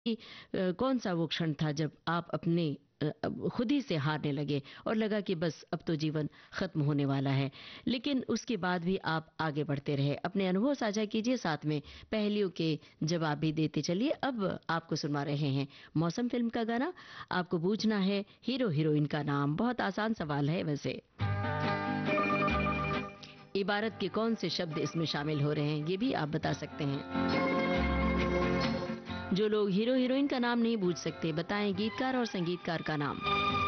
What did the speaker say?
कि कौन सा वो क्षण था जब आप अपने खुद ही से हारने लगे और लगा कि बस अब तो जीवन खत्म होने वाला है, लेकिन उसके बाद भी आप आगे बढ़ते रहे। अपने अनुभव साझा कीजिए, साथ में पहेलियों के जवाब भी देते चलिए। अब आपको सुनवा रहे हैं मौसम फिल्म का गाना। आपको पूछना है हीरो हीरोइन का नाम। बहुत आसान सवाल है वैसे। इबारत के कौन से शब्द इसमें शामिल हो रहे हैं ये भी आप बता सकते हैं। जो लोग हीरो हीरोइन का नाम नहीं पूछ सकते, बताएं गीतकार और संगीतकार का नाम।